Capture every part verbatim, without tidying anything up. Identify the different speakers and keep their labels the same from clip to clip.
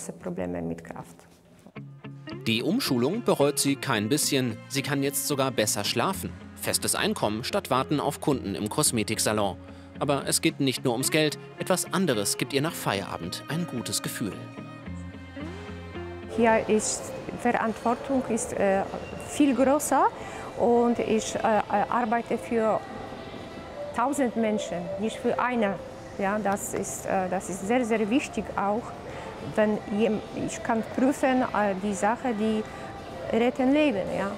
Speaker 1: große Probleme mit Kraft.
Speaker 2: Die Umschulung bereut sie kein bisschen. Sie kann jetzt sogar besser schlafen. Festes Einkommen statt Warten auf Kunden im Kosmetiksalon. Aber es geht nicht nur ums Geld. Etwas anderes gibt ihr nach Feierabend ein gutes Gefühl.
Speaker 1: Hier ist Verantwortung ist, äh, viel größer und ich äh, arbeite für tausend Menschen, nicht für eine. Ja, das ist, äh, das ist sehr, sehr wichtig auch. Wenn ich kann prüfen, äh, die Sache, die retten Leben. Ja.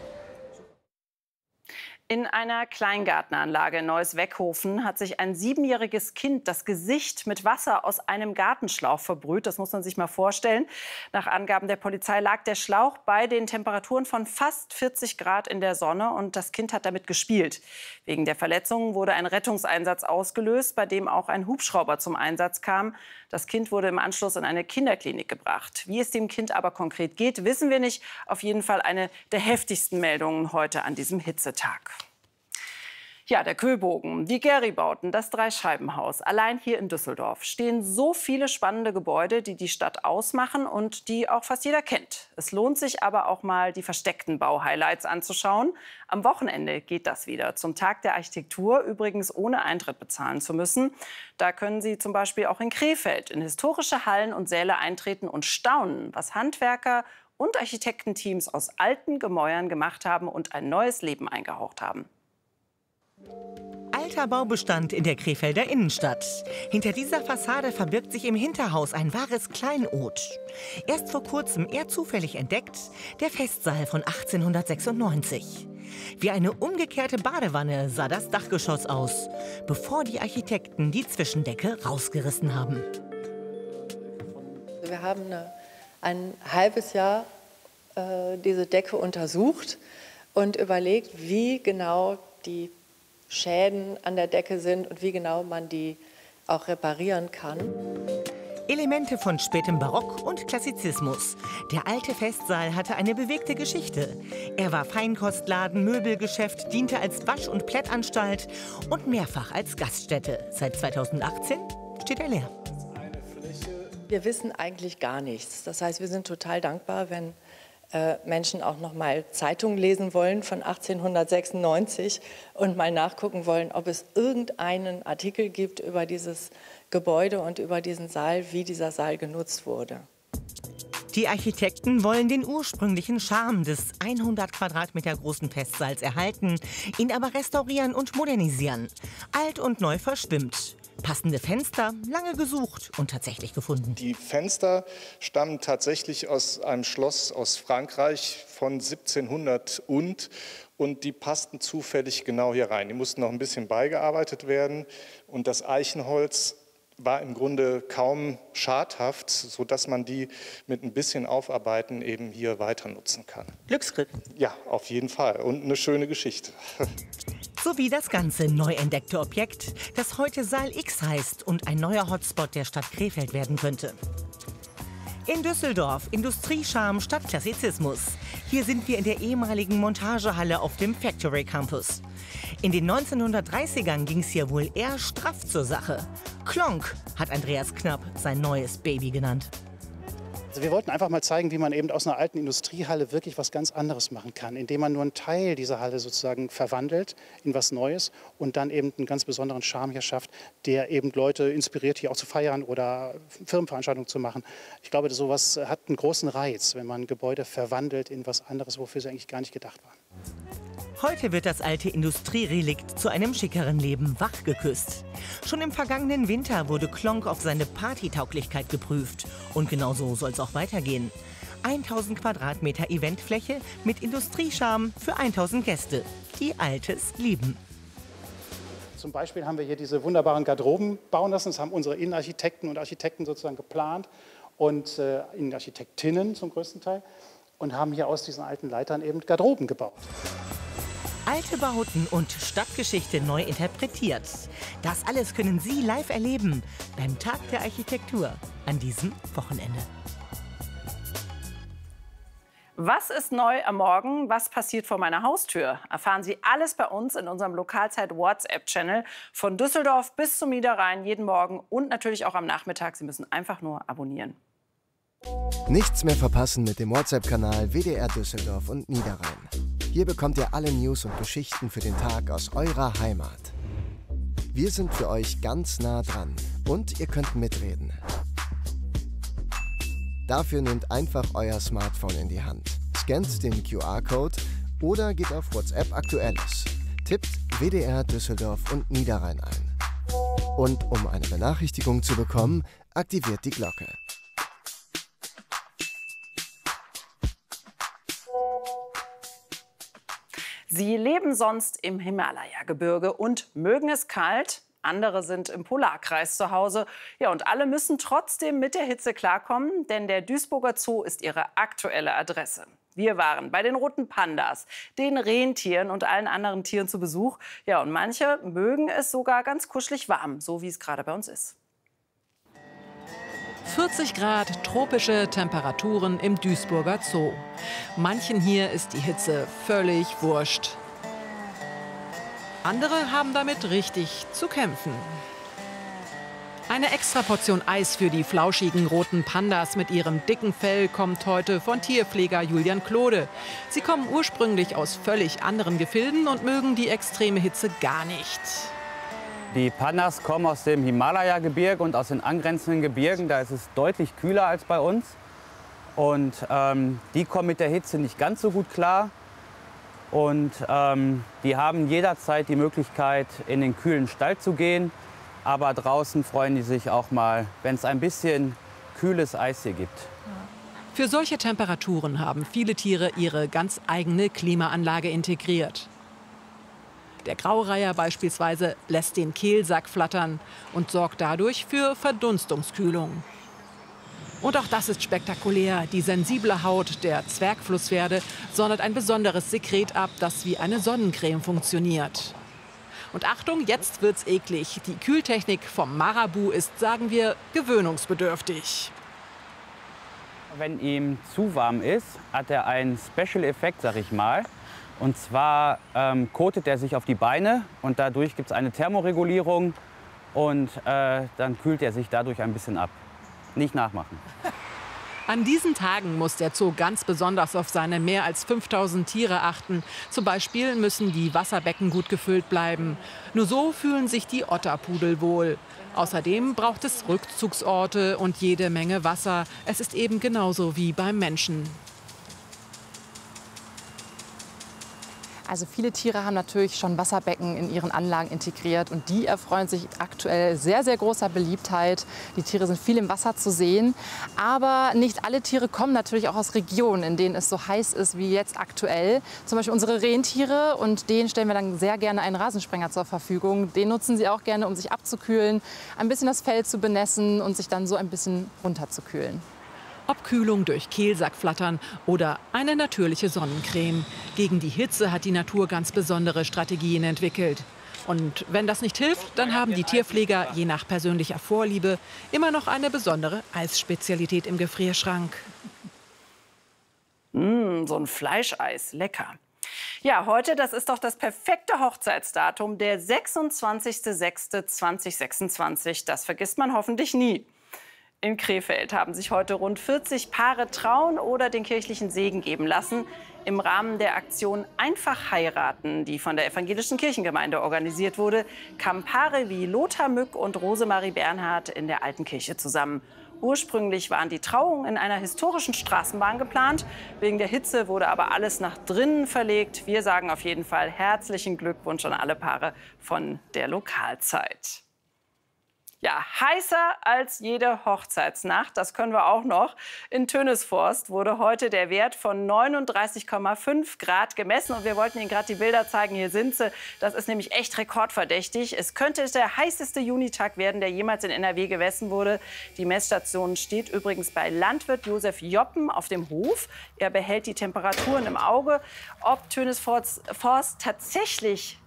Speaker 3: In einer Kleingartenanlage in Neuss-Weckhofen hat sich ein siebenjähriges Kind das Gesicht mit Wasser aus einem Gartenschlauch verbrüht. Das muss man sich mal vorstellen. Nach Angaben der Polizei lag der Schlauch bei den Temperaturen von fast vierzig Grad in der Sonne und das Kind hat damit gespielt. Wegen der Verletzungen wurde ein Rettungseinsatz ausgelöst, bei dem auch ein Hubschrauber zum Einsatz kam. Das Kind wurde im Anschluss in eine Kinderklinik gebracht. Wie es dem Kind aber konkret geht, wissen wir nicht. Auf jeden Fall eine der heftigsten Meldungen heute an diesem Hitzetag. Ja, der Köbogen, die Geribauten, das Dreischeibenhaus. Allein hier in Düsseldorf stehen so viele spannende Gebäude, die die Stadt ausmachen und die auch fast jeder kennt. Es lohnt sich aber auch mal, die versteckten Bauhighlights anzuschauen. Am Wochenende geht das wieder, zum Tag der Architektur, übrigens ohne Eintritt bezahlen zu müssen. Da können Sie zum Beispiel auch in Krefeld in historische Hallen und Säle eintreten und staunen, was Handwerker und Architektenteams aus alten Gemäuern gemacht haben und ein neues Leben eingehaucht haben.
Speaker 4: Alter Baubestand in der Krefelder Innenstadt. Hinter dieser Fassade verbirgt sich im Hinterhaus ein wahres Kleinod. Erst vor kurzem eher zufällig entdeckt, der Festsaal von achtzehnhundertsechsundneunzig. Wie eine umgekehrte Badewanne sah das Dachgeschoss aus, bevor die Architekten die Zwischendecke rausgerissen haben.
Speaker 5: Wir haben eine, ein halbes Jahr äh, diese Decke untersucht und überlegt, wie genau die Schäden an der Decke sind und wie genau man die auch reparieren kann.
Speaker 4: Elemente von spätem Barock und Klassizismus. Der alte Festsaal hatte eine bewegte Geschichte. Er war Feinkostladen, Möbelgeschäft, diente als Wasch- und Plättanstalt und mehrfach als Gaststätte. Seit zweitausendachtzehn steht er leer.
Speaker 5: Wir wissen eigentlich gar nichts. Das heißt, wir sind total dankbar, wenn Menschen auch noch mal Zeitungen lesen wollen von achtzehnhundertsechsundneunzig und mal nachgucken wollen, ob es irgendeinen Artikel gibt über dieses Gebäude und über diesen Saal, wie dieser Saal genutzt wurde.
Speaker 4: Die Architekten wollen den ursprünglichen Charme des hundert Quadratmeter großen Festsaals erhalten, ihn aber restaurieren und modernisieren. Alt und neu verschwimmt. Passende Fenster, lange gesucht und tatsächlich gefunden.
Speaker 6: Die Fenster stammen tatsächlich aus einem Schloss aus Frankreich von siebzehnhundert und und die passten zufällig genau hier rein. Die mussten noch ein bisschen beigearbeitet werden und das Eichenholz war im Grunde kaum schadhaft, sodass man die mit ein bisschen Aufarbeiten eben hier weiter nutzen kann.
Speaker 4: Glücksgriff.
Speaker 6: Ja, auf jeden Fall und eine schöne Geschichte.
Speaker 4: Sowie das ganze neu entdeckte Objekt, das heute Saal X heißt und ein neuer Hotspot der Stadt Krefeld werden könnte. In Düsseldorf, Industriescharme statt Klassizismus. Hier sind wir in der ehemaligen Montagehalle auf dem Factory Campus. In den neunzehnhundertdreißigern ging es hier wohl eher straff zur Sache. Klonk hat Andreas Knapp sein neues Baby genannt.
Speaker 7: Also wir wollten einfach mal zeigen, wie man eben aus einer alten Industriehalle wirklich was ganz anderes machen kann, indem man nur einen Teil dieser Halle sozusagen verwandelt in was Neues und dann eben einen ganz besonderen Charme hier schafft, der eben Leute inspiriert, hier auch zu feiern oder Firmenveranstaltungen zu machen. Ich glaube, sowas hat einen großen Reiz, wenn man Gebäude verwandelt in was anderes, wofür sie eigentlich gar nicht gedacht waren.
Speaker 4: Heute wird das alte Industrierelikt zu einem schickeren Leben wachgeküsst. Schon im vergangenen Winter wurde Klonk auf seine Partytauglichkeit geprüft. Und genau so soll es auch weitergehen. tausend Quadratmeter Eventfläche mit Industriescharme für tausend Gäste, die Altes lieben.
Speaker 7: Zum Beispiel haben wir hier diese wunderbaren Garderoben bauen lassen. Das haben unsere Innenarchitekten und Architekten sozusagen geplant und äh, Innenarchitektinnen zum größten Teil und haben hier aus diesen alten Leitern eben Garderoben gebaut.
Speaker 4: Alte Bauten und Stadtgeschichte neu interpretiert. Das alles können Sie live erleben beim Tag der Architektur an diesem Wochenende.
Speaker 3: Was ist neu am Morgen? Was passiert vor meiner Haustür? Erfahren Sie alles bei uns in unserem Lokalzeit-WhatsApp-Channel von Düsseldorf bis zum Niederrhein jeden Morgen und natürlich auch am Nachmittag. Sie müssen einfach nur abonnieren.
Speaker 8: Nichts mehr verpassen mit dem WhatsApp-Kanal W D R Düsseldorf und Niederrhein. Hier bekommt ihr alle News und Geschichten für den Tag aus eurer Heimat. Wir sind für euch ganz nah dran und ihr könnt mitreden. Dafür nehmt einfach euer Smartphone in die Hand, scannt den Q R-Code oder geht auf WhatsApp Aktuelles. Tippt W D R Düsseldorf und Niederrhein ein. Und um eine Benachrichtigung zu bekommen, aktiviert die Glocke.
Speaker 3: Sie leben sonst im Himalaya-Gebirge und mögen es kalt. Andere sind im Polarkreis zu Hause. Ja, und alle müssen trotzdem mit der Hitze klarkommen, denn der Duisburger Zoo ist ihre aktuelle Adresse. Wir waren bei den roten Pandas, den Rentieren und allen anderen Tieren zu Besuch. Ja, und manche mögen es sogar ganz kuschelig warm, so wie es gerade bei uns ist.
Speaker 9: vierzig Grad, tropische Temperaturen im Duisburger Zoo. Manchen hier ist die Hitze völlig wurscht. Andere haben damit richtig zu kämpfen. Eine Extraportion Eis für die flauschigen roten Pandas mit ihrem dicken Fell kommt heute von Tierpfleger Julian Klode. Sie kommen ursprünglich aus völlig anderen Gefilden und mögen die extreme Hitze gar nicht.
Speaker 10: Die Pandas kommen aus dem Himalaya-Gebirge und aus den angrenzenden Gebirgen. Da ist es deutlich kühler als bei uns. Und ähm, die kommen mit der Hitze nicht ganz so gut klar. Und ähm, die haben jederzeit die Möglichkeit, in den kühlen Stall zu gehen. Aber draußen freuen die sich auch mal, wenn es ein bisschen kühles Eis hier gibt.
Speaker 9: Für solche Temperaturen haben viele Tiere ihre ganz eigene Klimaanlage integriert. Der Graureiher beispielsweise lässt den Kehlsack flattern und sorgt dadurch für Verdunstungskühlung. Und auch das ist spektakulär. Die sensible Haut der Zwergflusspferde sondert ein besonderes Sekret ab, das wie eine Sonnencreme funktioniert. Und Achtung, jetzt wird's eklig. Die Kühltechnik vom Marabu ist, sagen wir, gewöhnungsbedürftig.
Speaker 10: Wenn ihm zu warm ist, hat er einen Special-Effekt, sag ich mal. Und zwar ähm, kotet er sich auf die Beine und dadurch gibt es eine Thermoregulierung und äh, dann kühlt er sich dadurch ein bisschen ab. Nicht nachmachen.
Speaker 9: An diesen Tagen muss der Zoo ganz besonders auf seine mehr als fünftausend Tiere achten. Zum Beispiel müssen die Wasserbecken gut gefüllt bleiben. Nur so fühlen sich die Otterpudel wohl. Außerdem braucht es Rückzugsorte und jede Menge Wasser. Es ist eben genauso wie beim Menschen.
Speaker 11: Also viele Tiere haben natürlich schon Wasserbecken in ihren Anlagen integriert und die erfreuen sich aktuell sehr, sehr großer Beliebtheit. Die Tiere sind viel im Wasser zu sehen, aber nicht alle Tiere kommen natürlich auch aus Regionen, in denen es so heiß ist wie jetzt aktuell. Zum Beispiel unsere Rentiere, und denen stellen wir dann sehr gerne einen Rasensprenger zur Verfügung. Den nutzen sie auch gerne, um sich abzukühlen, ein bisschen das Fell zu benässen und sich dann so ein bisschen runterzukühlen.
Speaker 9: Ob Kühlung durch Kehlsackflattern oder eine natürliche Sonnencreme. Gegen die Hitze hat die Natur ganz besondere Strategien entwickelt. Und wenn das nicht hilft, dann haben die Tierpfleger, je nach persönlicher Vorliebe, immer noch eine besondere Eisspezialität im Gefrierschrank.
Speaker 3: Mmh, so ein Fleischeis, lecker. Ja, heute, das ist doch das perfekte Hochzeitsdatum, der sechsundzwanzigster sechster zweitausendsechsundzwanzig. Das vergisst man hoffentlich nie. In Krefeld haben sich heute rund vierzig Paare trauen oder den kirchlichen Segen geben lassen im Rahmen der Aktion Einfach heiraten, die von der evangelischen Kirchengemeinde organisiert wurde, kamen Paare wie Lothar Mück und Rosemarie Bernhard in der Alten Kirche zusammen. Ursprünglich waren die Trauungen in einer historischen Straßenbahn geplant. Wegen der Hitze wurde aber alles nach drinnen verlegt. Wir sagen auf jeden Fall herzlichen Glückwunsch an alle Paare von der Lokalzeit. Ja, heißer als jede Hochzeitsnacht, das können wir auch noch. In Tönisforst wurde heute der Wert von neununddreißig Komma fünf Grad gemessen. Und wir wollten Ihnen gerade die Bilder zeigen. Hier sind sie. Das ist nämlich echt rekordverdächtig. Es könnte der heißeste Junitag werden, der jemals in N R W gemessen wurde. Die Messstation steht übrigens bei Landwirt Josef Joppen auf dem Hof. Er behält die Temperaturen im Auge. Ob Tönisforst tatsächlich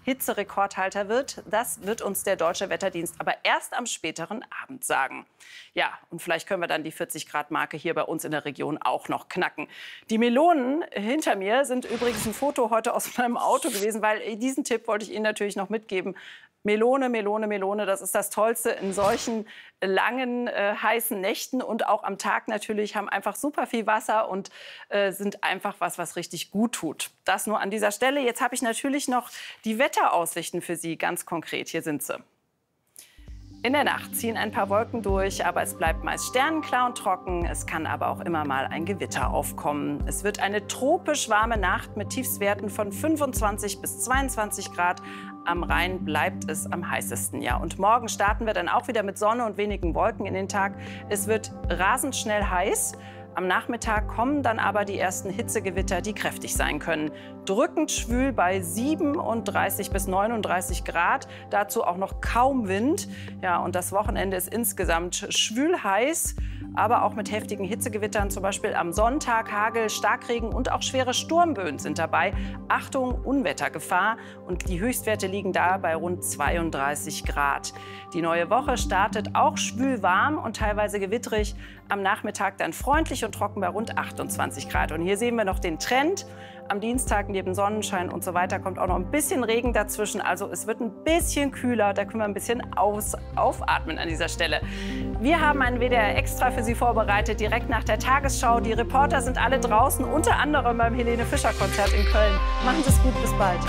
Speaker 3: Hitzerekordhalter wird, das wird uns der Deutsche Wetterdienst aber erst am späteren Abend sagen. Ja, und vielleicht können wir dann die vierzig Grad Marke hier bei uns in der Region auch noch knacken. Die Melonen hinter mir sind übrigens ein Foto heute aus meinem Auto gewesen, weil diesen Tipp wollte ich Ihnen natürlich noch mitgeben. Melone, Melone, Melone, das ist das Tollste in solchen langen, äh, heißen Nächten und auch am Tag natürlich, haben einfach super viel Wasser und äh, sind einfach was, was richtig gut tut. Das nur an dieser Stelle. Jetzt habe ich natürlich noch die Wetteraussichten für Sie, ganz konkret. Hier sind sie. In der Nacht ziehen ein paar Wolken durch, aber es bleibt meist sternenklar und trocken. Es kann aber auch immer mal ein Gewitter aufkommen. Es wird eine tropisch warme Nacht mit Tiefstwerten von fünfundzwanzig bis zweiundzwanzig Grad. Am Rhein bleibt es am heißesten. Ja. Und morgen starten wir dann auch wieder mit Sonne und wenigen Wolken in den Tag. Es wird rasend schnell heiß. Am Nachmittag kommen dann aber die ersten Hitzegewitter, die kräftig sein können. Drückend schwül bei siebenunddreißig bis neununddreißig Grad. Dazu auch noch kaum Wind. Ja, und das Wochenende ist insgesamt schwül heiß, aber auch mit heftigen Hitzegewittern. Zum Beispiel am Sonntag Hagel, Starkregen und auch schwere Sturmböen sind dabei. Achtung, Unwettergefahr. Und die Höchstwerte liegen da bei rund zweiunddreißig Grad. Die neue Woche startet auch schwül warm und teilweise gewittrig. Am Nachmittag dann freundlich und trocken bei rund achtundzwanzig Grad. Und hier sehen wir noch den Trend. Am Dienstag neben Sonnenschein und so weiter kommt auch noch ein bisschen Regen dazwischen. Also es wird ein bisschen kühler. Da können wir ein bisschen aus, aufatmen an dieser Stelle. Wir haben einen W D R Extra für Sie vorbereitet, direkt nach der Tagesschau. Die Reporter sind alle draußen, unter anderem beim Helene Fischer Konzert in Köln. Machen Sie es gut, bis bald.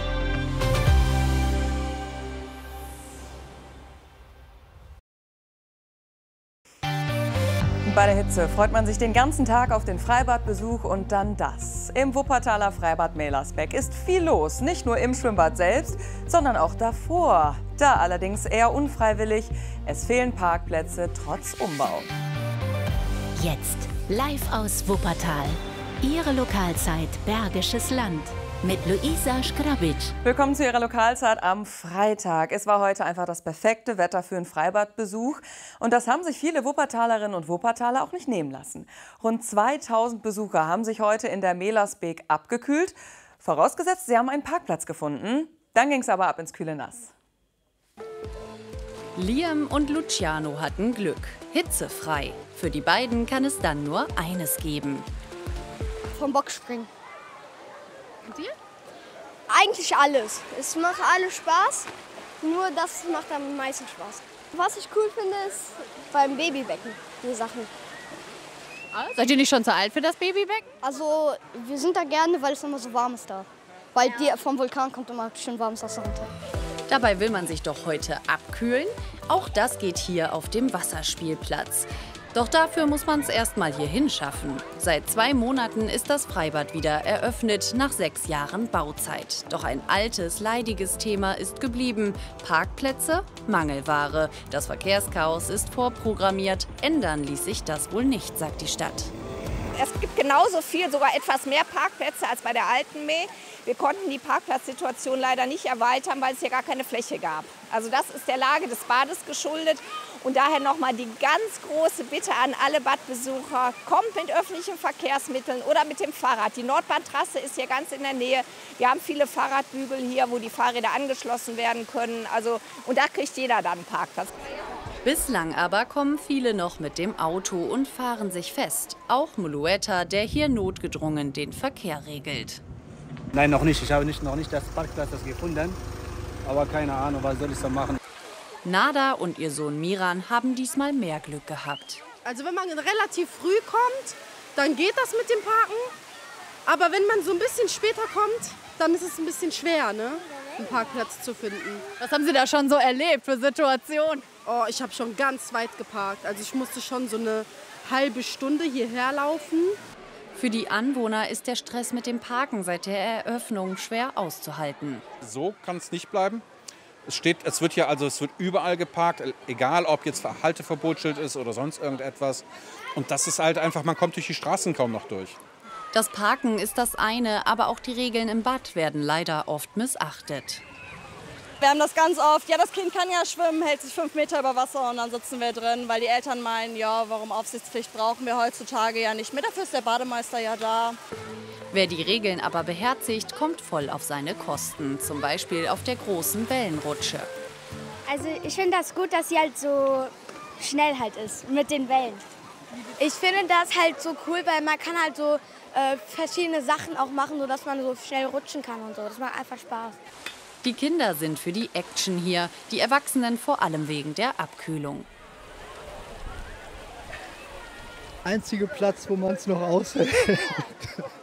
Speaker 12: Bei der Hitze freut man sich den ganzen Tag auf den Freibadbesuch und dann das. Im Wuppertaler Freibad Mehlersbeck ist viel los, nicht nur im Schwimmbad selbst, sondern auch davor. Da allerdings eher unfreiwillig. Es fehlen Parkplätze trotz Umbau.
Speaker 13: Jetzt live aus Wuppertal. Ihre Lokalzeit Bergisches Land. Mit Luisa Schgrabic.
Speaker 12: Willkommen zu Ihrer Lokalzeit am Freitag. Es war heute einfach das perfekte Wetter für einen Freibadbesuch. Und das haben sich viele Wuppertalerinnen und Wuppertaler auch nicht nehmen lassen. Rund zweitausend Besucher haben sich heute in der Mehlersbeek abgekühlt. Vorausgesetzt, sie haben einen Parkplatz gefunden. Dann ging es aber ab ins kühle Nass.
Speaker 14: Liam und Luciano hatten Glück. Hitzefrei. Für die beiden kann es dann nur eines geben.
Speaker 15: Vom Bockspringen.
Speaker 16: Und dir?
Speaker 15: Eigentlich alles. Es macht alles Spaß, nur das macht am meisten Spaß. Was ich cool finde, ist beim Babybecken, die Sachen.
Speaker 16: Ah, seid ihr nicht schon zu alt für das Babybecken?
Speaker 15: Also wir sind da gerne, weil es immer so warm ist da. Weil die, vom Vulkan kommt immer schön warmes Wasser runter.
Speaker 14: Dabei will man sich doch heute abkühlen. Auch das geht hier auf dem Wasserspielplatz. Doch dafür muss man es erst mal hierhin schaffen. Seit zwei Monaten ist das Freibad wieder eröffnet, nach sechs Jahren Bauzeit. Doch ein altes, leidiges Thema ist geblieben. Parkplätze, Mangelware. Das Verkehrschaos ist vorprogrammiert. Ändern ließ sich das wohl nicht, sagt die Stadt.
Speaker 17: Es gibt genauso viel, sogar etwas mehr Parkplätze als bei der alten Mee. Wir konnten die Parkplatzsituation leider nicht erweitern, weil es hier gar keine Fläche gab. Also das ist der Lage des Bades geschuldet. Und daher nochmal die ganz große Bitte an alle Badbesucher, kommt mit öffentlichen Verkehrsmitteln oder mit dem Fahrrad. Die Nordbahntrasse ist hier ganz in der Nähe. Wir haben viele Fahrradbügel hier, wo die Fahrräder angeschlossen werden können. Also, und da kriegt jeder dann einen Parkplatz.
Speaker 14: Bislang aber kommen viele noch mit dem Auto und fahren sich fest. Auch Mulueta, der hier notgedrungen den Verkehr regelt.
Speaker 18: Nein, noch nicht. Ich habe nicht, noch nicht das Parkplatz gefunden. Aber keine Ahnung, was soll ich da machen.
Speaker 14: Nada und ihr Sohn Miran haben diesmal mehr Glück gehabt.
Speaker 19: Also wenn man relativ früh kommt, dann geht das mit dem Parken. Aber wenn man so ein bisschen später kommt, dann ist es ein bisschen schwer, ne? einen Parkplatz zu finden.
Speaker 16: Was haben Sie da schon so erlebt für Situationen?
Speaker 19: Oh, ich habe schon ganz weit geparkt. Also ich musste schon so eine halbe Stunde hierher laufen.
Speaker 14: Für die Anwohner ist der Stress mit dem Parken seit der Eröffnung schwer auszuhalten.
Speaker 20: So kann es nicht bleiben. Es steht, es wird hier also, es wird überall geparkt, egal ob jetzt Halteverbotsschild ist oder sonst irgendetwas. Und das ist halt einfach, man kommt durch die Straßen kaum noch durch.
Speaker 14: Das Parken ist das eine, aber auch die Regeln im Bad werden leider oft missachtet.
Speaker 21: Wir haben das ganz oft, ja, das Kind kann ja schwimmen, hält sich fünf Meter über Wasser und dann sitzen wir drin, weil die Eltern meinen, ja, warum Aufsichtspflicht brauchen wir heutzutage ja nicht mehr, dafür ist der Bademeister ja da.
Speaker 14: Wer die Regeln aber beherzigt, kommt voll auf seine Kosten. Zum Beispiel auf der großen Wellenrutsche.
Speaker 15: Also ich finde das gut, dass sie halt so schnell halt ist mit den Wellen. Ich finde das halt so cool, weil man kann halt so äh, verschiedene Sachen auch machen, sodass man so schnell rutschen kann und so. Das macht einfach Spaß.
Speaker 14: Die Kinder sind für die Action hier, die Erwachsenen vor allem wegen der Abkühlung.
Speaker 2: Einziger Platz, wo man es noch aushält.